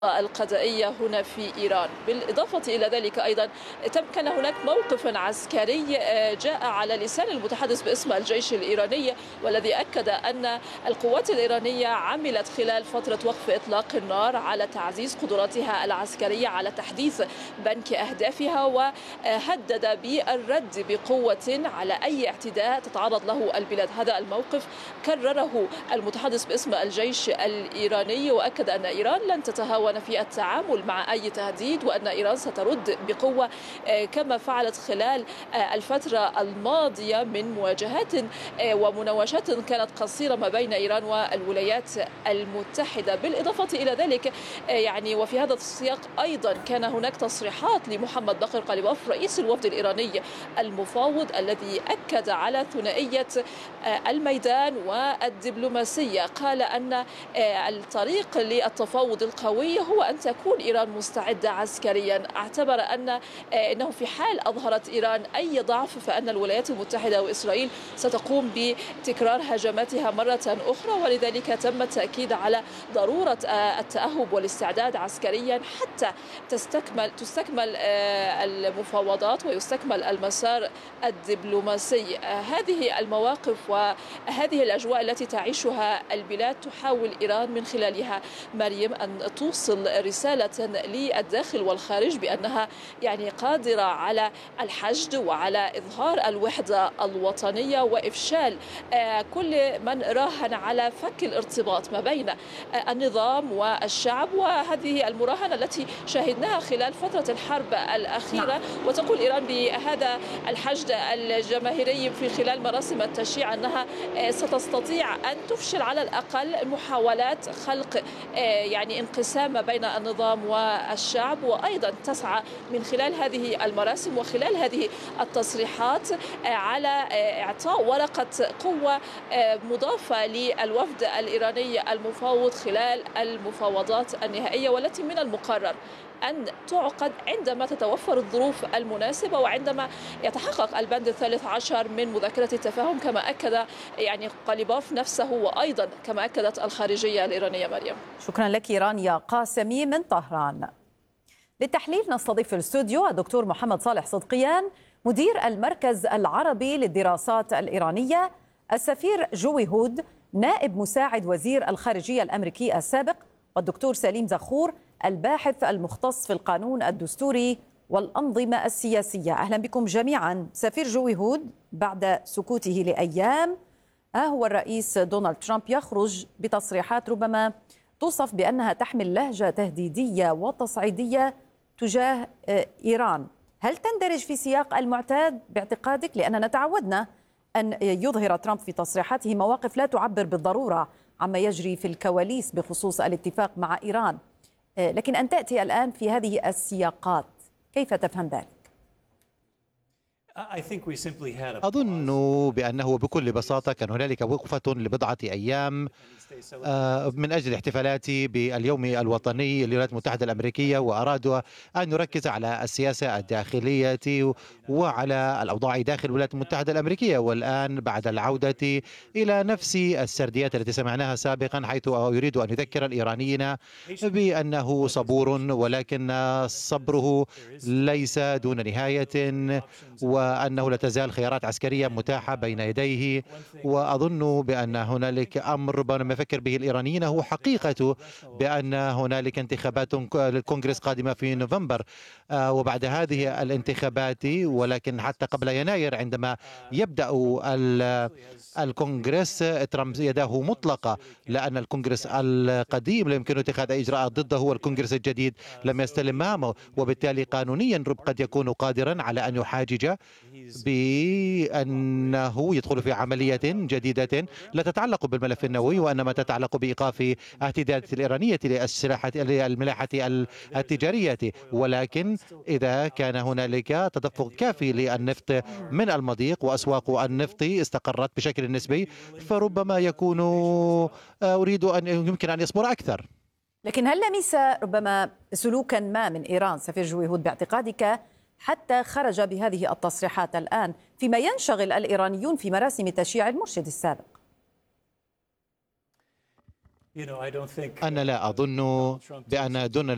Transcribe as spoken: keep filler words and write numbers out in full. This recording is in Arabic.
القضائية هنا في إيران. بالإضافة إلى ذلك أيضا كان هناك موقف عسكري جاء على لسان المتحدث باسم الجيش الإيراني، والذي أكد أن القوات الإيرانية عملت خلال فترة وقف إطلاق النار على تعزيز قدراتها العسكرية، على تحديث بنك أهدافها، وهدد بالرد بقوة على أي اعتداء تتعرض له البلاد. هذا الموقف كرره المتحدث باسم الجيش الإيراني، وأكد أن إيران لن تتهاون في التعامل مع أي تهديد، وأن إيران سترد بقوة كما فعلت خلال الفترة الماضية من مواجهات ومناوشات كانت قصيرة ما بين إيران والولايات المتحدة. بالإضافة إلى ذلك يعني وفي هذا السياق أيضا كان هناك تصريحات لمحمد باقر قليباف رئيس الوفد الإيراني المفاوض، الذي أكد على ثنائية الميدان والدبلوماسية. قال أن الطريق للتفاوض القوي هو أن تكون إيران مستعدة عسكريا. اعتبر أن أنه في حال أظهرت إيران أي ضعف فأن الولايات المتحدة وإسرائيل ستقوم بتكرار هجماتها مرة أخرى، ولذلك تم التأكيد على ضرورة التأهب والاستعداد عسكريا حتى تستكمل تستكمل المفاوضات ويستكمل المسار الدبلوماسي. هذه المواقف وهذه الأجواء التي تعيشها البلاد تحاول إيران من خلالها مريم أن توصل رسالة للداخل والخارج بأنها يعني قادرة على الحشد وعلى إظهار الوحدة الوطنية وإفشال كل من راهن على فك الارتباط ما بين النظام والشعب، وهذه المراهنة التي شاهدناها خلال فترة الحرب الأخيرة. وتقول إيران بهذا الحشد الجماهيري في خلال مراسم التشييع أنها ستستطيع أن تفشل على الأقل محاولات خلق يعني انقسام ما بين النظام والشعب، وأيضا تسعى من خلال هذه المراسم وخلال هذه التصريحات على إعطاء ورقة قوة مضافة للوفد الإيراني المفاوض خلال المفاوضات النهائية، والتي من المقرر أن تعقد عندما تتوفر الظروف المناسبة وعندما يتحقق البند الثالث عشر من مذكرة التفاهم، كما أكد يعني قليباف نفسه وأيضا كما أكدت الخارجية الإيرانية. مريم، شكرا لك رانيا قاسمي من طهران. للتحليل نستضيف في الاستوديو الدكتور محمد صالح صدقيان مدير المركز العربي للدراسات الإيرانية، السفير جوي هود نائب مساعد وزير الخارجية الأمريكي السابق، والدكتور سليم زخور الباحث المختص في القانون الدستوري والأنظمة السياسية. أهلا بكم جميعا. سفير جوي هود، بعد سكوته لأيام ها هو الرئيس دونالد ترامب يخرج بتصريحات ربما توصف بأنها تحمل لهجة تهديدية وتصعيدية تجاه إيران. هل تندرج في سياق المعتاد باعتقادك؟ لأننا تعودنا أن يظهر ترامب في تصريحاته مواقف لا تعبر بالضرورة عما يجري في الكواليس بخصوص الاتفاق مع إيران، لكن أن تأتي الآن في هذه السياقات، كيف تفهم ذلك؟ أظن بأنه بكل بساطة كان هنالك وقفة لبضعة أيام من أجل الاحتفالات باليوم الوطني للولايات المتحدة الأمريكية، وأرادوا أن نركز على السياسة الداخلية وعلى الأوضاع داخل الولايات المتحدة الأمريكية. والآن بعد العودة إلى نفس السرديات التي سمعناها سابقا، حيث يريد أن يذكر الإيرانيين بأنه صبور، ولكن صبره ليس دون نهاية، وأنه لا تزال خيارات عسكرية متاحة بين يديه. وأظن بأن هنالك أمر ربما يفكر به الإيرانيين هو حقيقة بأن هنالك انتخابات للكونغرس قادمة في نوفمبر، وبعد هذه الانتخابات ولكن حتى قبل يناير عندما يبدأ الكونغرس ترامب يداه مطلقة، لأن الكونغرس القديم لا يمكن اتخاذ إجراءات ضده والكونغرس الجديد لم يستلم مهامه، وبالتالي قانونيا قد يكون قادرا على أن يحاجج بأنه يدخل في عملية جديدة لا تتعلق بالملف النووي، وإنما تتعلق بإيقاف اعتداءات الإيرانية للسلاح الملاحة التجارية. ولكن إذا كان هنالك تدفق كافي للنفط من المضيق وأسواق النفط استقرت بشكل نسبي، فربما يكون أريد أن يمكن أن يصبر أكثر. لكن هل لمس ربما سلوكا ما من إيران سفير جوي هود باعتقادك حتى خرج بهذه التصريحات الآن فيما ينشغل الإيرانيون في مراسم تشييع المرشد السابق؟ أنا لا أظن بأن دونالد